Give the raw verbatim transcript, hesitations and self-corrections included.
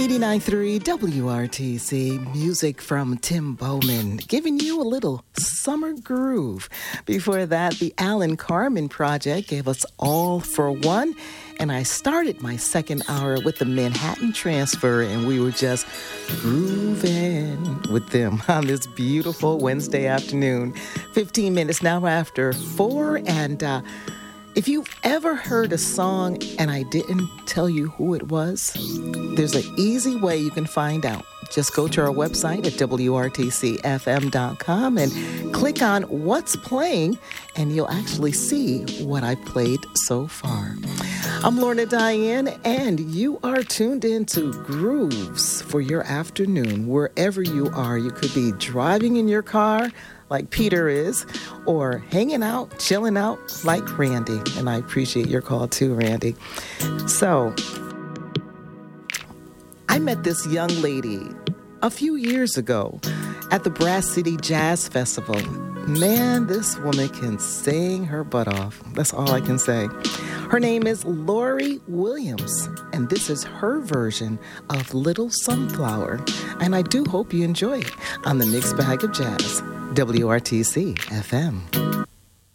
eighty-nine point three W R T C, music from Tim Bowman, giving you a little summer groove. Before that, the Alan Carmen Project gave us All for One, and I started my second hour with the Manhattan Transfer, and we were just grooving with them on this beautiful Wednesday afternoon. fifteen minutes now after four, and uh, if you've ever heard a song and I didn't tell you who it was, there's an easy way you can find out. Just go to our website at W R T C F M dot com and click on What's Playing, and you'll actually see what I played so far. I'm Lorna Diane, and you are tuned into Grooves for your afternoon. Wherever you are, you could be driving in your car, like Peter is, or hanging out, chilling out like Randy. And I appreciate your call too, Randy. So, I met this young lady a few years ago at the Brass City Jazz Festival. Man, this woman can sing her butt off. That's all I can say. Her name is Lori Williams, and this is her version of Little Sunflower. And I do hope you enjoy it on the Mixed Bag of Jazz. W R T C F M.